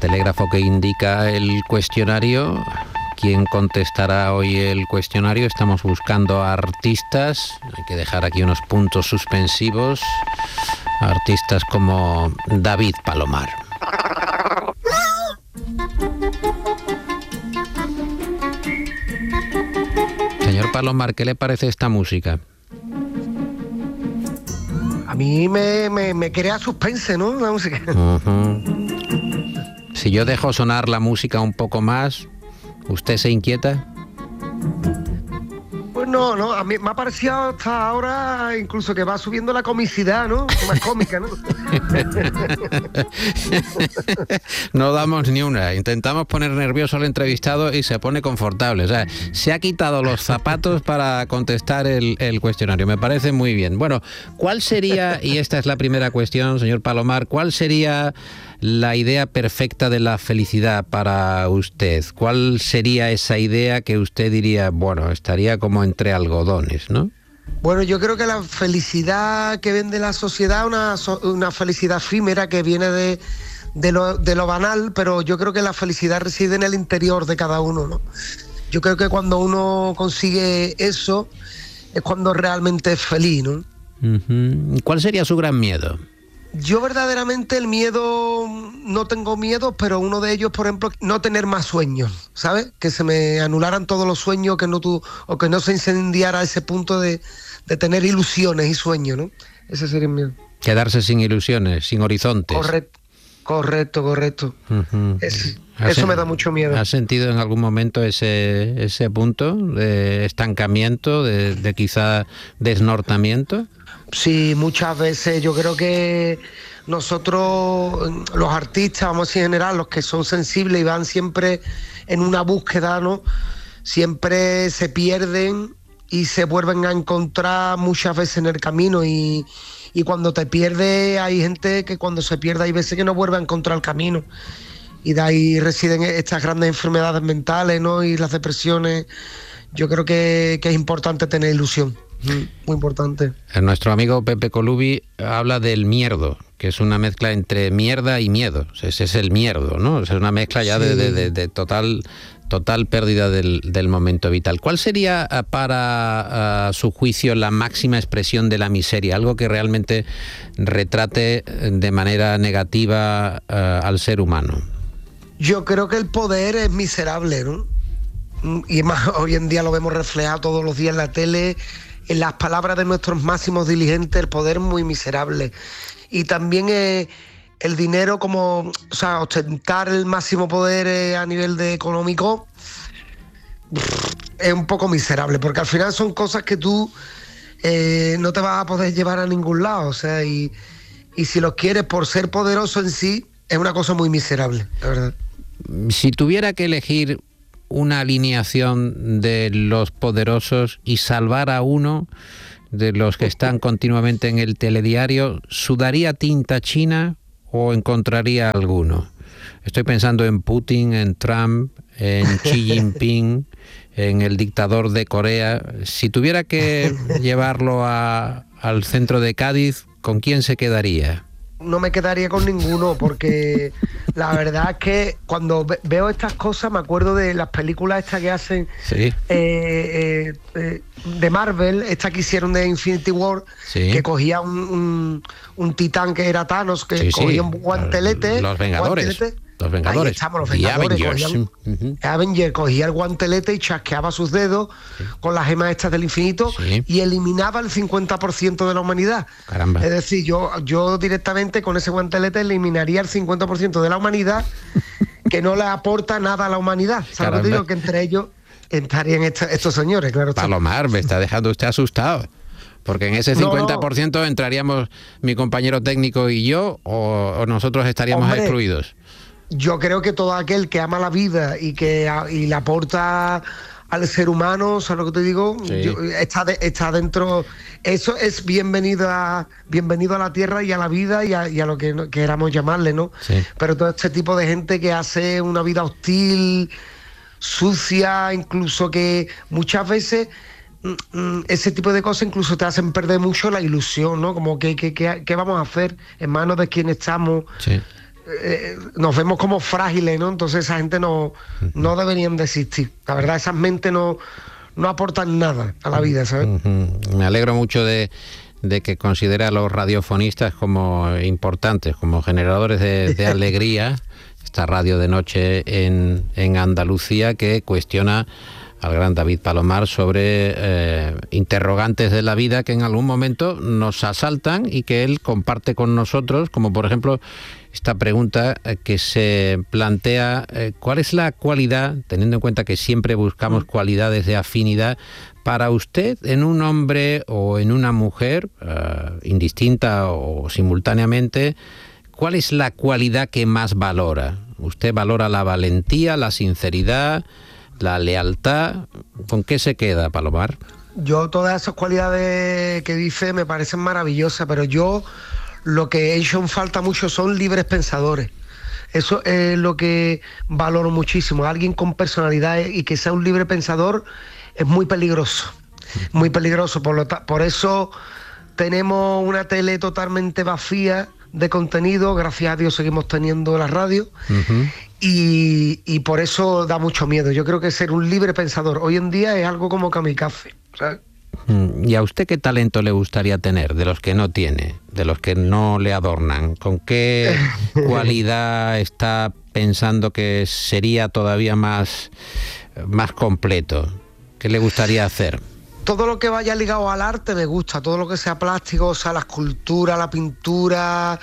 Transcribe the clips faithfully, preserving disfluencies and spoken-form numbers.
telégrafo que indica el cuestionario. ¿Quién contestará hoy el cuestionario? Estamos buscando a artistas. Hay que dejar aquí unos puntos suspensivos. Artistas como David Palomar. Señor Palomar, ¿qué le parece esta música? A mí me, me, me crea suspense, ¿no? La música. Uh-huh. Si yo dejo sonar la música un poco más, ¿usted se inquieta? Pues no, no, a mí me ha parecido hasta ahora incluso que va subiendo la comicidad, ¿no? Más cómica, ¿no? No damos ni una. Intentamos poner nervioso al entrevistado y se pone confortable. O sea, se ha quitado los zapatos para contestar el, el cuestionario. Me parece muy bien. Bueno, ¿cuál sería, y esta es la primera cuestión, señor Palomar, cuál sería la idea perfecta de la felicidad para usted? ¿Cuál sería esa idea que usted diría, bueno, estaría como entre algodones, ¿no? Bueno, yo creo que la felicidad que vende la sociedad, una, una felicidad efímera que viene de, de, lo, de lo banal, pero yo creo que la felicidad reside en el interior de cada uno, ¿no? Yo creo que cuando uno consigue eso es cuando realmente es feliz, ¿no? Uh-huh. ¿Cuál sería su gran miedo? Yo verdaderamente el miedo, no tengo miedo, pero uno de ellos, por ejemplo, no tener más sueños, ¿sabes? Que se me anularan todos los sueños, que no tu, o que no se incendiara ese punto de, de tener ilusiones y sueños, ¿no? Ese sería el miedo. Quedarse sin ilusiones, sin horizontes. Correcto, correcto, correcto. Uh-huh. Es, eso me da mucho miedo. ¿Has sentido en algún momento ese, ese punto de estancamiento, de, de quizá desnortamiento? Sí, muchas veces. Yo creo que nosotros, los artistas, vamos a decir en general, los que son sensibles y van siempre en una búsqueda, ¿no? Siempre se pierden y se vuelven a encontrar muchas veces en el camino y, y cuando te pierdes hay gente que cuando se pierde hay veces que no vuelve a encontrar el camino y de ahí residen estas grandes enfermedades mentales, ¿no? Y las depresiones. Yo creo que, que es importante tener ilusión. Muy importante. Nuestro amigo Pepe Colubi habla del mierdo, que es una mezcla entre mierda y miedo. Ese es el mierdo, ¿no? Es una mezcla ya sí. de, de, de total, total pérdida del, del momento vital. ¿Cuál sería para uh, su juicio la máxima expresión de la miseria? Algo que realmente retrate de manera negativa uh, al ser humano. Yo creo que el poder es miserable, ¿no? Y más hoy en día lo vemos reflejado todos los días en la tele. En las palabras de nuestros máximos dirigentes, el poder muy miserable. Y también eh, el dinero como, o sea, ostentar el máximo poder eh, a nivel de económico pff, es un poco miserable, porque al final son cosas que tú eh, no te vas a poder llevar a ningún lado, o sea, y, y si los quieres por ser poderoso en sí, es una cosa muy miserable, la verdad. Si tuviera que elegir una alineación de los poderosos y salvar a uno de los que están continuamente en el telediario, ¿sudaría tinta china o encontraría alguno? Estoy pensando en Putin, en Trump, en Xi Jinping, en el dictador de Corea. Si tuviera que llevarlo a, al centro de Cádiz, ¿con quién se quedaría? No me quedaría con ninguno, porque la verdad es que cuando ve- veo estas cosas me acuerdo de las películas estas que hacen sí. eh, eh, eh, de Marvel, estas que hicieron de Infinity War, sí. que cogía un, un, un titán que era Thanos, que sí, cogía sí. un guantelete. Los Vengadores. Guantelete. Los Vengadores. Ahí estamos, los Vengadores. Y Avengers. Cogía, uh-huh. Avengers cogía el guantelete y chasqueaba sus dedos sí. con las gemas estas del infinito sí. y eliminaba el cincuenta por ciento de la humanidad. Caramba. Es decir, yo, yo directamente con ese guantelete eliminaría el cincuenta por ciento de la humanidad que no le aporta nada a la humanidad. ¿Sabes lo que digo? Que entre ellos estarían estos, estos señores, claro. Palomar, me está dejando usted asustado. Porque en ese cincuenta por ciento no, no. entraríamos mi compañero técnico y yo, o, o nosotros estaríamos Hombre, excluidos. Yo creo que todo aquel que ama la vida y que y le aporta al ser humano, ¿sabes lo que te digo? Sí. Yo, está, de, está dentro. Eso es bienvenido a, bienvenido a la tierra y a la vida y a, y a lo que queramos llamarle, ¿no? Sí. Pero todo este tipo de gente que hace una vida hostil, sucia, incluso que muchas veces ese tipo de cosas incluso te hacen perder mucho la ilusión, ¿no? Como que, que, que, que vamos a hacer, en manos de quién estamos. Sí. eh, nos vemos como frágiles, ¿no? Entonces esa gente no, no deberían de existir. La verdad, esas mentes no, no aportan nada a la vida, ¿sabes? Uh-huh. Me alegro mucho de, de que considere a los radiofonistas como importantes, como generadores de, de alegría. Esta radio de noche en, en Andalucía que cuestiona al gran David Palomar sobre eh, interrogantes de la vida que en algún momento nos asaltan y que él comparte con nosotros, como por ejemplo esta pregunta eh, que se plantea, eh, ¿cuál es la cualidad, teniendo en cuenta que siempre buscamos cualidades de afinidad, para usted en un hombre o en una mujer, eh, indistinta o simultáneamente, cuál es la cualidad que más valora? ¿Usted valora la valentía, la sinceridad, la lealtad? ¿Con qué se queda, Palomar? Yo todas esas cualidades que dice me parecen maravillosas, pero yo lo que he hecho en falta mucho son libres pensadores. Eso es lo que valoro muchísimo. Alguien con personalidad y que sea un libre pensador es muy peligroso, muy peligroso. Por, lo ta- por eso tenemos una tele totalmente vacía de contenido, gracias a Dios seguimos teniendo la radio. Uh-huh. y, y por eso da mucho miedo. Yo creo que ser un libre pensador hoy en día es algo como kamikaze, ¿sabes? ¿Y a usted qué talento le gustaría tener, de los que no tiene, de los que no le adornan? ¿Con qué cualidad está pensando que sería todavía más, más completo? ¿Qué le gustaría hacer? Todo lo que vaya ligado al arte me gusta, todo lo que sea plástico, o sea, la escultura, la pintura,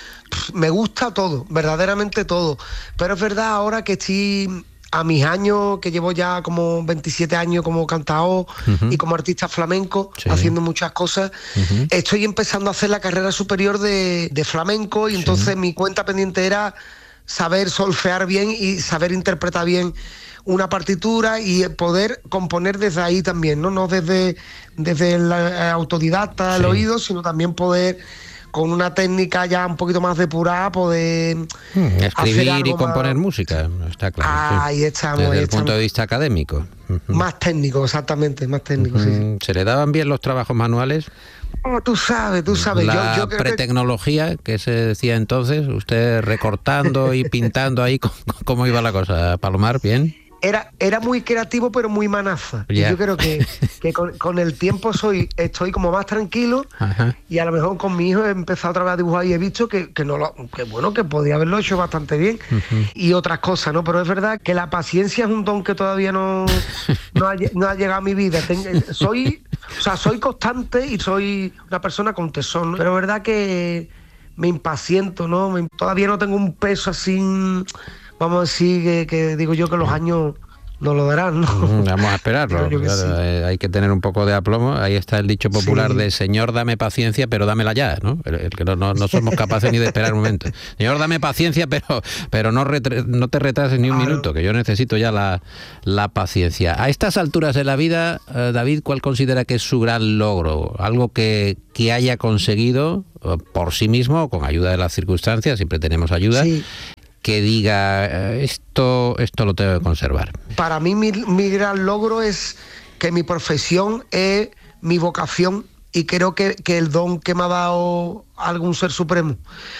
me gusta todo, verdaderamente todo. Pero es verdad, ahora que estoy a mis años, que llevo ya como veintisiete años como cantador uh-huh. y como artista flamenco, sí. haciendo muchas cosas, uh-huh. estoy empezando a hacer la carrera superior de, de flamenco y sí. entonces mi cuenta pendiente era saber solfear bien y saber interpretar bien una partitura y poder componer desde ahí también, no, no desde, desde el autodidacta, sí. el oído, sino también poder, con una técnica ya un poquito más depurada, poder hmm, escribir y componer más... música, está claro. Ah, sí. Ahí estamos. Desde ahí el estamos. punto de vista académico. Más técnico, exactamente, más técnico. Uh-huh. sí, sí. ¿Se le daban bien los trabajos manuales? Oh, tú sabes, tú sabes. La yo, yo creo pretecnología, que... que se decía entonces, usted recortando y pintando ahí, ¿cómo iba la cosa, Palomar? ¿Bien? Era, era muy creativo, pero muy manaza. Yeah. Y yo creo que, que con, con el tiempo soy estoy como más tranquilo. Ajá. Y a lo mejor con mi hijo he empezado otra vez a dibujar y he visto que, que no lo, que bueno, que podía haberlo hecho bastante bien. Uh-huh. Y otras cosas, ¿no? Pero es verdad que la paciencia es un don que todavía no, no, ha, no ha llegado a mi vida. Tengo, soy, o sea, soy constante y soy una persona con tesón, ¿no? Pero es verdad que me impaciento, ¿no? Me, todavía no tengo un peso así... Vamos a decir que, que digo yo que los años nos lo darán, ¿no? Vamos a esperarlo. Claro, sí. eh, hay que tener un poco de aplomo. Ahí está el dicho popular sí. de Señor, dame paciencia, pero dámela ya, ¿no? El, el que no, no, no somos capaces ni de esperar un momento. Señor, dame paciencia, pero, pero no, retre, no te retrases ni un claro. minuto, que yo necesito ya la, la paciencia. A estas alturas de la vida, eh, David, ¿cuál considera que es su gran logro? Algo que, que haya conseguido por sí mismo, o con ayuda de las circunstancias, siempre tenemos ayuda, sí. que diga, esto, esto lo tengo que conservar. Para mí mi, mi gran logro es que mi profesión es mi vocación y creo que, que el don que me ha dado algún ser supremo.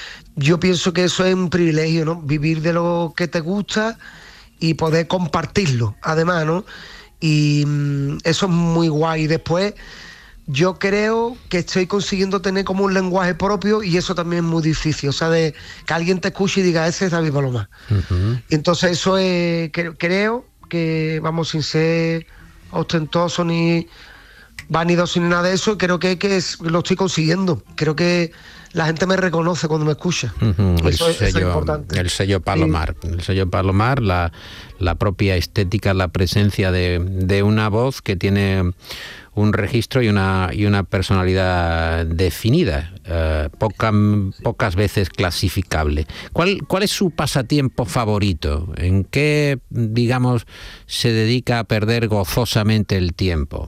Yo pienso que eso es un privilegio, ¿no? Vivir de lo que te gusta y poder compartirlo, además, ¿no? Y mmm, eso es muy guay. Después... yo creo que estoy consiguiendo tener como un lenguaje propio y eso también es muy difícil, o sea, de que alguien te escuche y diga, ese es David Palomar. Uh-huh. Y entonces eso es, que, creo que, vamos, sin ser ostentoso ni vanidoso ni nada de eso, creo que, que es, lo estoy consiguiendo. Creo que la gente me reconoce cuando me escucha. Uh-huh. Eso, el, sello, eso es importante. El sello Palomar, sí. el sello Palomar, la, la propia estética, la presencia de, de una voz que tiene un registro y una, y una personalidad definida, eh, poca, pocas veces clasificable. ¿Cuál, ¿Cuál es su pasatiempo favorito? ¿En qué, digamos, se dedica a perder gozosamente el tiempo?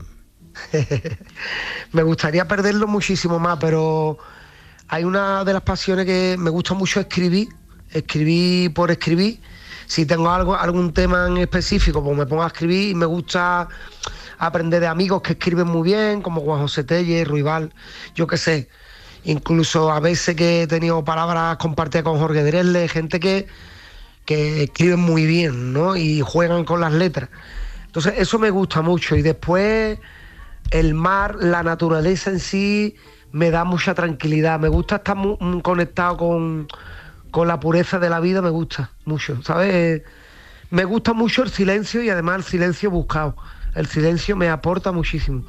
Me gustaría perderlo muchísimo más, pero hay una de las pasiones que me gusta mucho escribir, escribir por escribir. Si tengo algo, algún tema en específico, pues me pongo a escribir y me gusta aprender de amigos que escriben muy bien, como Juan José Tellez, Ruibal, yo qué sé. incluso a veces que he tenido palabras compartidas con Jorge Dresler, gente que, que escriben muy bien, ¿no? Y juegan con las letras. Entonces eso me gusta mucho. Y después el mar, la naturaleza en sí, me da mucha tranquilidad. Me gusta estar muy, muy conectado con, con la pureza de la vida, me gusta mucho, ¿sabes? Me gusta mucho el silencio y además el silencio buscado. El silencio me aporta muchísimo.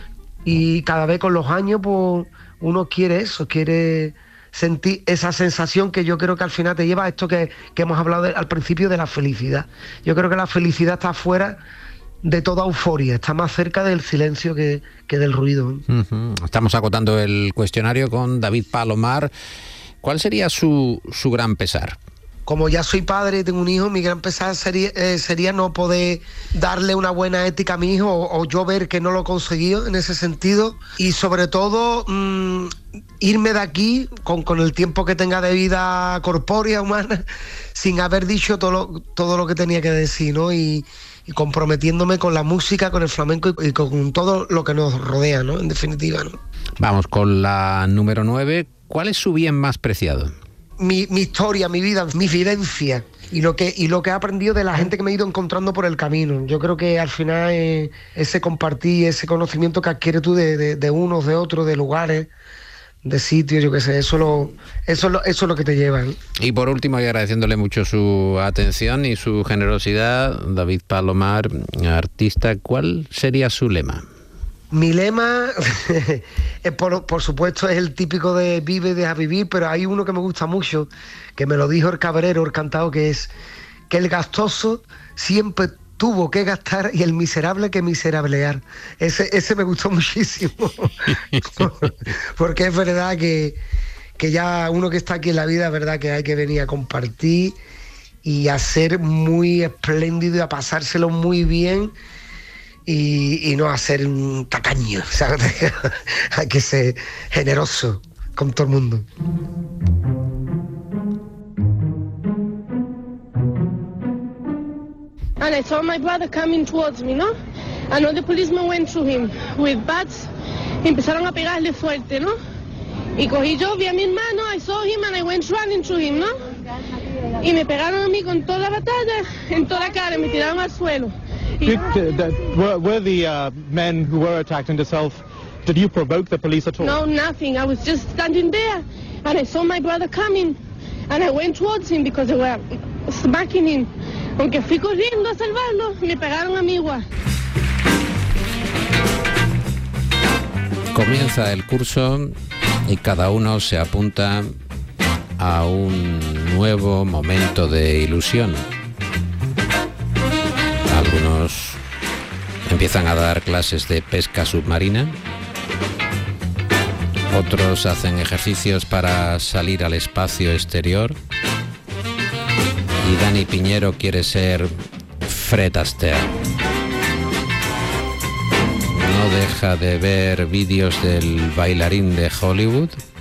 Y cada vez con los años, pues uno quiere eso, quiere sentir esa sensación que yo creo que al final te lleva a esto que, que hemos hablado de, al principio, de la felicidad. Yo creo que la felicidad está fuera de toda euforia, está más cerca del silencio que, que del ruido. Uh-huh. Estamos agotando el cuestionario con David Palomar. ¿Cuál sería su, su gran pesar? Como ya soy padre y tengo un hijo, mi gran pesar sería, eh, sería no poder darle una buena ética a mi hijo o, o yo ver que no lo he conseguido en ese sentido. Y sobre todo, mmm, irme de aquí con, con el tiempo que tenga de vida corpórea, humana, sin haber dicho todo lo, todo lo que tenía que decir, ¿no? Y, y comprometiéndome con la música, con el flamenco y, y con todo lo que nos rodea, ¿no? En definitiva, ¿no? Vamos con la número nueve. ¿Cuál es su bien más preciado? Mi, mi historia, mi vida, mi vivencia y lo que y lo que he aprendido de la gente que me he ido encontrando por el camino. Yo creo que al final eh, ese compartir, ese conocimiento que adquieres tú de, de, de unos, de otros, de lugares, de sitios, yo qué sé, eso, lo, eso, lo, eso es lo que te lleva, ¿eh? Y por último, y agradeciéndole mucho su atención y su generosidad, David Palomar, artista, ¿cuál sería su lema? Mi lema, es por, por supuesto, es el típico de vive y deja vivir, pero hay uno que me gusta mucho, que me lo dijo el cabrero, el cantado, que es que el gastoso siempre tuvo que gastar y el miserable que miserablear. Ese, ese me gustó muchísimo, porque es verdad que, que ya uno que está aquí en la vida, es verdad que hay que venir a compartir y a ser muy espléndido y a pasárselo muy bien. Y, y no hacer un tacaño, ¿sabes? Hay que ser generoso con todo el mundo. And I saw my brother coming towards me, ¿no? And all the policemen went to him with bats. Y empezaron a pegarle fuerte, ¿no? Y cogí yo, vi a mi hermano, I saw him and I went running to him, ¿no? Y me pegaron a mí con toda la batalla, en toda la cara, me tiraron al suelo. Did, uh, that, were, were the uh, men who were attacked in itself, did you provoke the police at all? No, nothing. I was just standing there and I saw my brother coming and I went towards him because they were smacking him. Aunque fui corriendo a salvarlo, me pegaron a mí igual. Comienza el curso y cada uno se apunta a un nuevo momento de ilusión. Algunos empiezan a dar clases de pesca submarina, otros hacen ejercicios para salir al espacio exterior y Dani Piñero quiere ser Fred Astaire. No deja de ver vídeos del bailarín de Hollywood